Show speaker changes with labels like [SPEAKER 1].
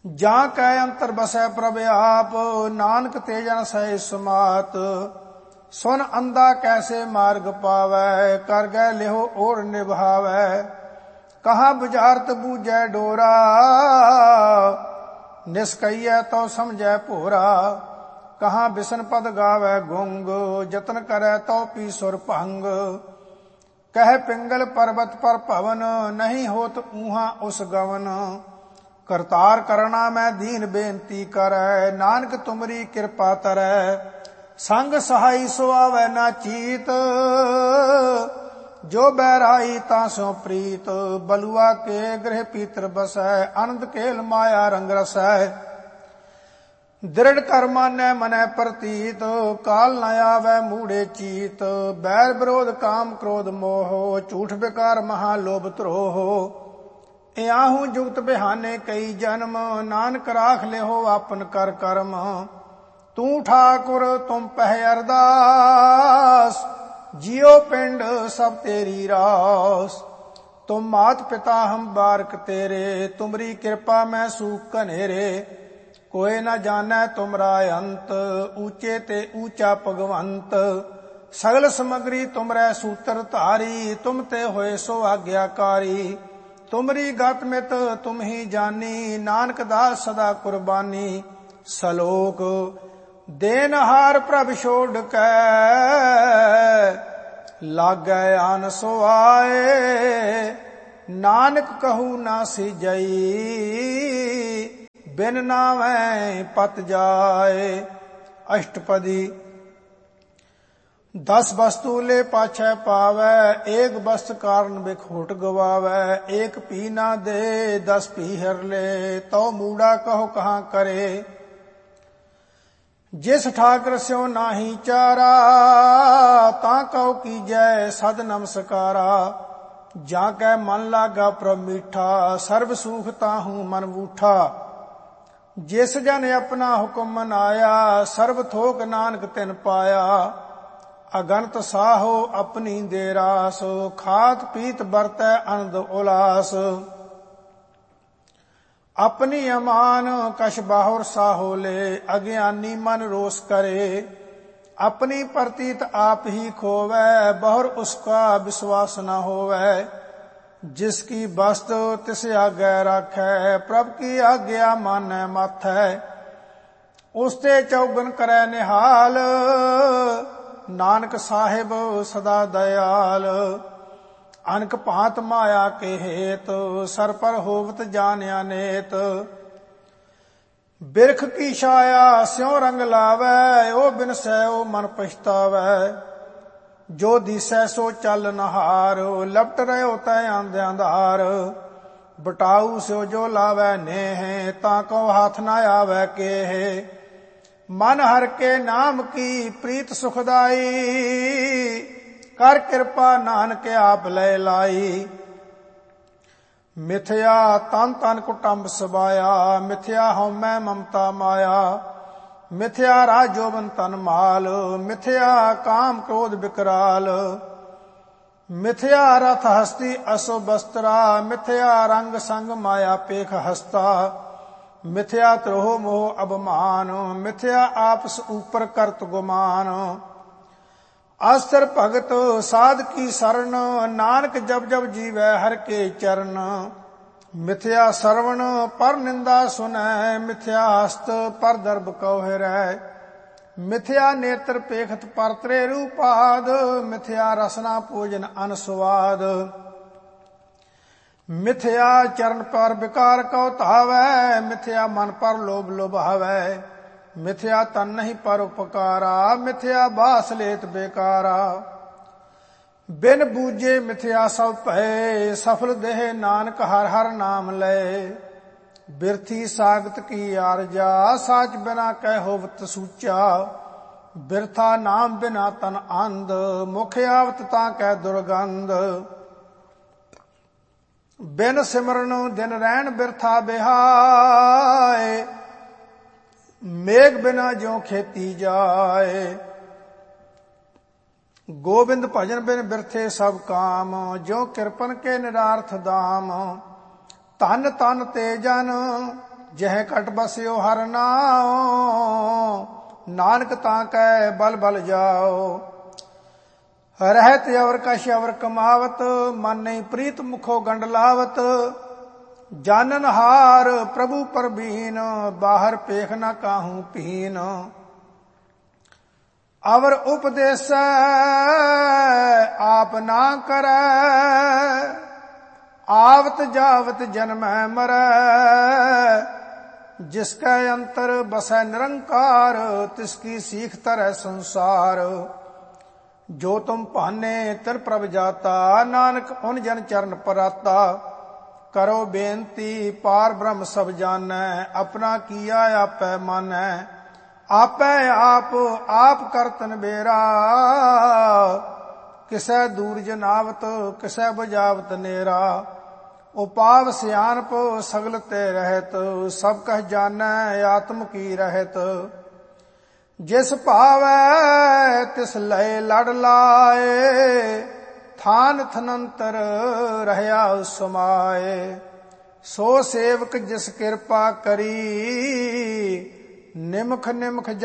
[SPEAKER 1] ਜਾਂ ਕੈ ਅੰਤਰ ਬਸੈ ਪ੍ਰਭ ਆਪ, ਨਾਨਕ ਤੇ ਜਨ ਸਹਿ ਸਮਾਤ। ਸੁਨ ਅੰਧਾ ਕੈਸੇ ਮਾਰਗ ਪਾਵੈ, ਕਰ ਗੈ ਲਿਹੋ ਓੜ ਨਿਭਾਵੈ। ਕਹਾਂ ਬੁਝਾਰਤ ਬੂਝੈ ਡੋਰਾ, ਨਿਸਕਈਐ ਤੋ ਸਮਝੈ ਭੋਰਾ। ਕਹਾਂ ਬਿਸਨ ਪਦ ਗਾਵੈ ਗੁੰਗ, ਜਤਨ ਕਰੈ ਤੋ ਪੀ ਸੁਰ ਭੰਗ। ਕਹਿ ਪਿੰਗਲ ਪਰਬਤ ਪਰ ਭਵਨ, ਨਹੀਂ ਹੋਤ ਊਹਾਂ ਉਸ ਗਵਨ। ਕਰਤਾਰ ਕਰਣਾ ਮੈਂ ਦੀਨ ਬੇਨਤੀ ਕਰੈ, ਨਾਨਕ ਤੁਮਰੀ ਕਿਰਪਾ ਤਰੈ। ਸੰਗ ਸਹਾਈ ਸੋ ਆਵੈ ਨਾ ਚੀਤ, ਜੋ ਬੈਰਾਈ ਤਾਂ ਸੋ ਪ੍ਰੀਤ। ਬਲੁਆ ਕੇ ਗ੍ਰਹਿ ਪੀਤਰ ਬਸੈ, ਆਨੰਦ ਕੇਲ ਮਾਇਆ ਰੰਗ ਰਸੈ। ਦ੍ਰਿੜ ਕਰ ਮਾਨੈ ਮਨੈ ਪ੍ਰਤੀਤ, ਕਾਲ ਨ ਆਵੈ ਮੂੜੇ ਚੀਤ। ਬੈਰ ਵਿਰੋਧ ਕਾਮ ਕ੍ਰੋਧ ਮੋਹ, ਝੂਠ ਬਿਕਾਰ ਮਹਾ ਲੋਭ ਧਰੋਹ। ਇਆਹੂ ਜੁਗਤ ਬਿਹਾਨੇ ਕਈ ਜਨਮ, ਨਾਨਕ ਰਾਖ ਲਿਹੋ ਆਪਨ ਕਰ ਕਰਮ। ਤੂੰ ਠਾਕੁਰ ਤੁਮ ਪਹਿ ਅਰਦਾਸ, ਜਿਉ ਪਿੰਡ ਸਭ ਤੇਰੀ ਰਾਸ। ਤੁਮ ਮਾਤ ਪਿਤਾ ਹਮ ਬਾਰਕ ਤੇਰੇ, ਤੁਮਰੀ ਕਿਰਪਾ ਮੈਂ ਸੂਖ ਘਨੇਰੇ। ਕੋਇ ਨ ਜਾਣੈ ਤੁਮਰਾ ਅੰਤ, ਊਚੇ ਤੇ ਊਚਾ ਭਗਵੰਤ। ਸਗਲ ਸਮਗਰੀ ਤੁਮਰੈ ਸੂਤਰ ਧਾਰੀ, ਤੁਮ ਤੇ ਹੋਏ ਸੋ ਆਗਿਆਕਾਰੀ। ਤੁਮਰੀ ਗਤ ਮਿਤ ਤੁਮ ਹੀ ਜਾਨੀ, ਨਾਨਕ ਦਾਸ ਸਦਾ ਕੁਰਬਾਨੀ। ਸਲੋਕ ਦੇਨਹਾਰ ਪ੍ਰਭ ਛੋੜ ਕੈ, ਲਾਗੈ ਆਨ ਸੋ ਆਏ। ਨਾਨਕ ਕਹੂ ਨਾ ਸਿਜਈ, ਬਿਨ ਨਾਵੈ ਪਤ ਜਾਏ। ਅਸ਼ਟਪਦੀ। 10 ਵਸਤੂ ਲੈ ਪਾਛੈ ਪਾਵੈ, ਏਕ ਵਸਤ ਕਾਰਨ ਬਿਖੋਟ ਗਵਾਵੈ। ਏਕ ਪੀ ਨਾ ਦੇ 10 ਪੀ ਹਰ ਲੈ, ਤਉ ਮੂੜਾ ਕਹੋ ਕਹਾਂ ਕਰੇ। ਜਿਸ ਠਾਕਰ ਸਿਉ ਨਾਹੀ ਚਾਰਾ, ਤਾਂ ਕਉ ਕੀਜੈ ਸਦ ਨਮਸਕਾਰਾ। ਜਾਂ ਕੈ ਮਨ ਲਾਗਾ ਪ੍ਰਭ ਮੀਠਾ, ਸਰਬ ਸੂਖ ਤਾਹੂ ਮਨ ਬੂਠਾ। ਜਿਸ ਜਨ ਆਪਣਾ ਹੁਕਮ ਮਨਾਇਆ, ਸਰਬ ਥੋਕ ਨਾਨਕ ਤਿਨ ਪਾਇਆ। ਅਗਨਤ ਸਾਹੋ ਆਪਣੀ ਦੇ ਰਾਸ, ਖਾਤ ਪੀਤ ਵਰਤੈ ਅਨੰਦ ਉਲਾਸ। ਆਪਣੀ ਅਮਾਨ ਕਛ ਬਾਹੁਰ ਸਾਹੋ ਲੈ, ਅਗਿਆਨੀ ਮਨ ਰੋਸ ਕਰੇ। ਆਪਣੀ ਪ੍ਰਤੀਤ ਆਪ ਹੀ ਖੋਵੈ, ਬਹੁਰ ਉਸਕਾ ਵਿਸ਼ਵਾਸ ਨ ਹੋਵੈ। ਜਿਸ ਕੀ ਬਸਤ ਤਿਸ ਆਗੈ ਰਾਖੈ, ਪ੍ਰਭ ਕੀ ਆਗਿਆ ਮਾਨੈ ਮਾਥੈ। ਉਸ ਤੇ ਚੌਗਨ ਕਰੈ ਨਿਹਾਲ, ਨਾਨਕ ਸਾਹਿਬ ਸਦਾ ਦਇਆਲ। ਅਨਕ ਭਾਂਤ ਮਾਇਆ ਕੇ ਹੇਤ, ਸਰ ਪਰ ਹੋਵਤ ਜਾਣਿਆ ਨੇਤ। ਬਿਰਖ ਕੀ ਛਾਇਆ ਸਿਉ ਰੰਗ ਲਾਵੈ, ਉਹ ਬਿਨਸੈ ਉਹ ਮਨ ਪਛਤਾਵੈ। ਜੋ ਦੀਸੈ ਸੋ ਚੱਲ ਨਹਾਰ, ਲਪਟ ਰਹਿਓ ਤੈ ਆਂਦਿਆਂ ਅੰਧਾਰ। ਬਟਾਊ ਸਿਓ ਜੋ ਲਾਵੈ ਨੇਹ, ਤਾਂ ਕੋ ਹੱਥ ਨਾ ਆਵੈ ਕੇਹ। ਮਨ ਹਰ ਕੇ ਨਾਮ ਕੀ ਪ੍ਰੀਤ ਸੁਖਦਾਈ, ਕਰ ਕਿਰਪਾ ਨਾਨਕ ਆਪ ਲੈ ਲਾਈ। ਮਿਥਿਆ ਤਨ ਤਨ ਕੁਟੰਬ ਸਬਾਇਆ, ਮਿਥਿਆ ਹਉਮੈ ਮਮਤਾ ਮਾਇਆ। ਮਿਥਿਆ ਰਾਜ ਜੋਬਨ ਤਨ ਮਾਲ, ਮਿਥਿਆ ਕਾਮ ਕ੍ਰੋਧ ਬਿਕਰਾਲ। ਮਿਥਿਆ ਰਥ ਹਸਤੀ ਅਸੋ ਬਸਤਰਾ, ਮਿਥਿਆ ਰੰਗ ਸੰਗ ਮਾਇਆ ਪੇਖ ਹਸਤਾ। ਮਿਥਿਆ ਤਰੋਹ ਮੋਹ ਅਭਮਾਨ, ਮਿਥਿਆ ਆਪਸ ਉਪਰ ਕਰਤ ਗੁਮਾਨ। ਆਸਰ ਭਗਤ ਸਾਧ ਕੀ ਸਰਣ, ਨਾਨਕ ਜਬ ਜਬ ਜੀਵੈ ਹਰ ਕੇ ਚਰਨ। ਮਿਥਿਆ ਸਰਵਣ ਪਰ ਨਿੰਦਾ ਸੁਨੈ, ਮਿਥਿਆ ਹਸਤ ਪਰ ਦਰਬ ਕਉ ਹਿਰੈ। ਮਿਥਿਆ ਨੇਤਰ ਪੇਖਤ ਪਰ ਤ੍ਰੇ ਰੂਪਾਦ, ਮਿਥਿਆ ਰਸਨਾ ਭੋਜਨ ਅਨ ਸੁਆਦ। ਮਿਥਿਆ ਚਰਨ ਪਰ ਵਿਕਾਰ ਕਉ ਧਾਵੈ, ਮਿਥਿਆ ਮਨ ਪਰ ਲੋਭ ਲੋਭਾਵੈ। ਮਿਥਿਆ ਤਨ ਨਹੀਂ ਪਰ ਉਪਕਾਰਾ, ਮਿਥਿਆ ਬਾਸ ਲੇਤ ਬੇਕਾਰਾ। ਬਿਨ ਬੂਝੇ ਮਿਥਿਆ ਸਭ ਭਏ, ਸਫਲ ਦੇਹ ਨਾਨਕ ਹਰ ਹਰ ਨਾਮ ਲਏ। ਬਿਰਥੀ ਸਾਗਤ ਕੀ ਆਰਜਾ, ਸਾਚ ਬਿਨਾ ਕਹਿ ਹੋਵਤ ਸੂਚਾ। ਬਿਰਥਾ ਨਾਮ ਬਿਨਾ ਤਨ ਅੰਧ, ਮੁਖ ਆਵਤ ਤਾਂ ਕਹਿ ਦੁਰਗੰਧ। ਬਿਨ ਸਿਮਰਨ ਦਿਨ ਰਹਿਣ ਬਿਰਥਾ ਬਿਹਾਏ, ਮੇਘ ਬਿਨਾ ਜਿਉ ਖੇਤੀ ਜਾਏ। ਗੋਬਿੰਦ ਭਜਨ ਬਿਨ ਬਿਰਥੇ ਸਭ ਕਾਮ, ਜਿਉ ਕਿਰਪਨ ਕੇ ਨਿਰਾਰਥ ਦਾਮ। ਧਨ ਤਨ ਤੇ ਜਨ ਜਹ ਕਟ ਬਸਿਓ ਹਰ ਨਾਉ, ਨਾਨਕ ਤਾਂ ਕੈ ਬਲ ਬਲ ਜਾਓ। ਰਹਿਤ ਅਵਰ ਕਛ ਅਵਰ ਕਮਾਵਤ, ਮਨ ਨਹੀਂ ਪ੍ਰੀਤ ਮੁਖੋ ਗੰਡ ਲਾਵਤ। ਜਾਨਨ ਹਾਰ ਪ੍ਰਭੂ ਪਰਬੀਨ, ਬਾਹਰ ਪੇਖ ਨਾ ਕਾਹੂ ਪੀਨ। ਅਵਰ ਉਪਦੇਸੈ ਆਪ ਨਾ ਕਰੈ, ਆਵਤ ਜਾਵਤ ਜਨਮੈ ਮਰੈ। ਜਿਸ ਕੈ ਅੰਤਰ ਬਸੈ ਨਿਰੰਕਾਰ, ਤਿਸ ਕੀ ਸੀਖ ਧਰੈ ਸੰਸਾਰ। ਜੋ ਤੁਮ ਭਾਨੇ ਤਿਰ ਪ੍ਰਭ ਜਾਤਾ, ਨਾਨਕ ਉਨ ਜਨ ਚਰਨ ਪਰਾਤਾ। ਕਰੋ ਬੇਨਤੀ ਪਾਰ ਬ੍ਰਹਮ ਸਭ ਜਾਣੈ, ਆਪਣਾ ਕੀਆ ਆਪੈ ਮਾਨੈ। ਆਪੈ ਆਪ ਕਰਤਨ ਬੇਰਾ, ਕਿਸੈ ਦੂਰ ਜਨਾਵਤ ਕਿਸੈ ਬੁਝਾਵਤ ਨੇਰਾ। ਉਪਾਵ ਸਿਆਣਪ ਸਗਲ ਤੇ ਰਹਿਤ, ਸਭ ਕਹ ਜਾਣੈ ਆਤਮ ਕੀ ਰਹਿਤ। ਜਿਸ ਭਾਵੈ ਤਿਸ ਲਏ ਲੜ ਲਾਏ, ਥਾਨ ਥਨੰਤਰ ਰਹਿਆ ਸਮਾਏ। ਸੋ ਸੇਵਕ ਜਿਸ ਕਿਰਪਾ ਕਰੀ, ਨਿਮਖ ਨਿਮਖ